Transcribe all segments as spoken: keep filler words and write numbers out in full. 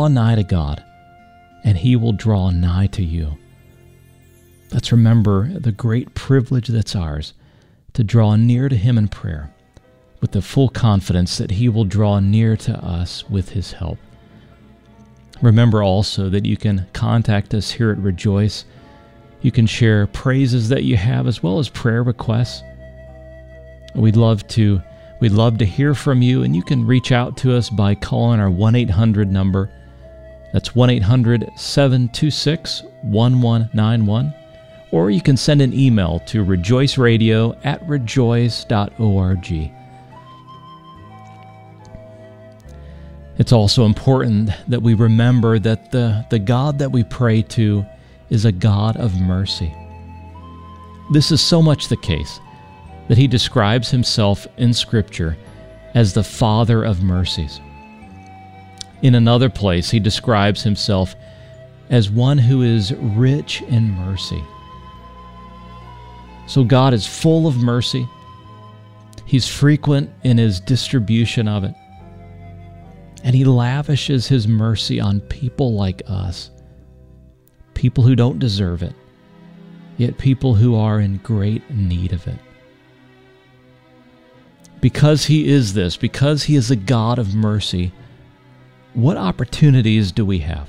Draw nigh to God, and He will draw nigh to you. Let's remember the great privilege that's ours to draw near to Him in prayer with the full confidence that He will draw near to us with His help. Remember also that you can contact us here at Rejoice. You can share praises that you have as well as prayer requests. We'd love to we'd love to hear from you, and you can reach out to us by calling our one eight hundred number. That's one eight hundred, seven two six, one one nine one. Or you can send an email to rejoiceradio at rejoice dot org. It's also important that we remember that the, the God that we pray to is a God of mercy. This is so much the case that He describes Himself in Scripture as the Father of mercies. In another place, He describes Himself as one who is rich in mercy. So God is full of mercy. He's frequent in His distribution of it. And He lavishes His mercy on people like us, people who don't deserve it, yet people who are in great need of it. Because He is this, because He is a God of mercy, what opportunities do we have?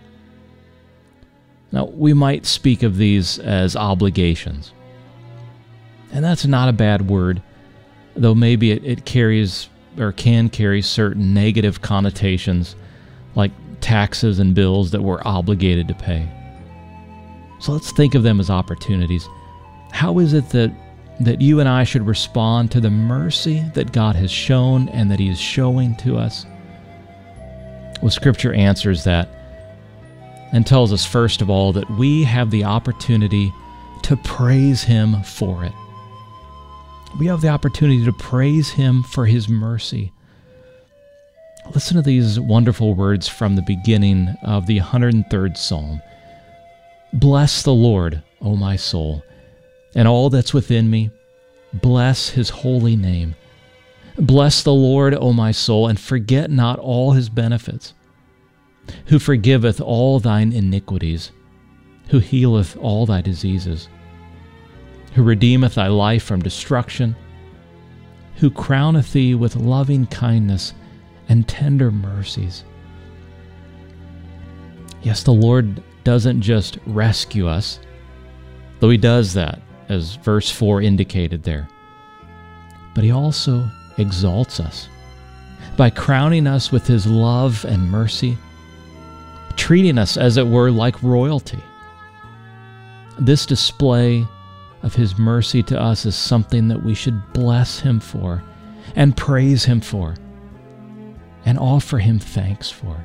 Now, we might speak of these as obligations. And that's not a bad word, though maybe it, it carries or can carry certain negative connotations like taxes and bills that we're obligated to pay. So let's think of them as opportunities. How is it that, that you and I should respond to the mercy that God has shown and that He is showing to us? Well, Scripture answers that and tells us, first of all, that we have the opportunity to praise Him for it. We have the opportunity to praise Him for His mercy. Listen to these wonderful words from the beginning of the one hundred third Psalm. Bless the Lord, O my soul, and all that's within me. Bless His holy name. Bless the Lord, O my soul, and forget not all His benefits, who forgiveth all thine iniquities, who healeth all thy diseases, who redeemeth thy life from destruction, who crowneth thee with loving kindness and tender mercies. Yes, the Lord doesn't just rescue us, though He does that, as verse four indicated there, but He also exalts us by crowning us with His love and mercy, treating us, as it were, like royalty. This display of His mercy to us is something that we should bless Him for and praise Him for and offer Him thanks for.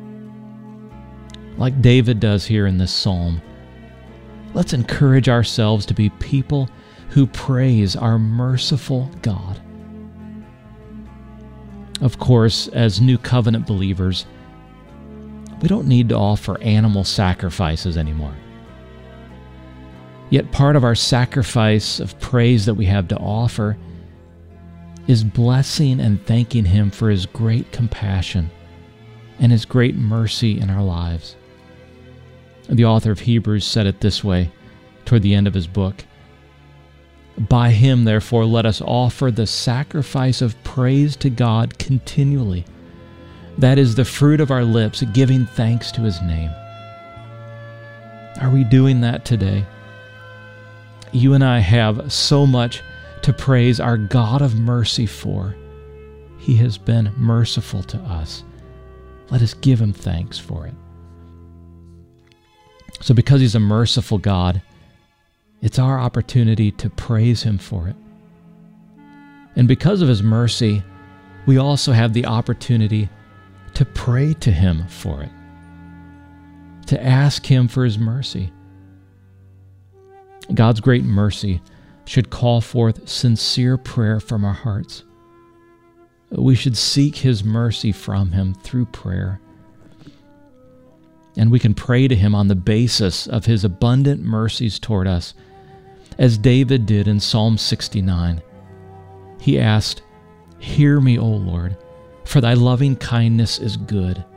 Like David does here in this psalm, let's encourage ourselves to be people who praise our merciful God. Of course, as New Covenant believers, we don't need to offer animal sacrifices anymore. Yet part of our sacrifice of praise that we have to offer is blessing and thanking Him for His great compassion and His great mercy in our lives. The author of Hebrews said it this way toward the end of his book. By Him, therefore, let us offer the sacrifice of praise to God continually. That is the fruit of our lips, giving thanks to His name. Are we doing that today? You and I have so much to praise our God of mercy for. He has been merciful to us. Let us give Him thanks for it. So because He's a merciful God, it's our opportunity to praise Him for it. And because of His mercy, we also have the opportunity to pray to Him for it, to ask Him for His mercy. God's great mercy should call forth sincere prayer from our hearts. We should seek His mercy from Him through prayer. And we can pray to Him on the basis of His abundant mercies toward us, as David did in Psalm sixty-nine. He asked, "Hear me, O Lord, for Thy loving kindness is good.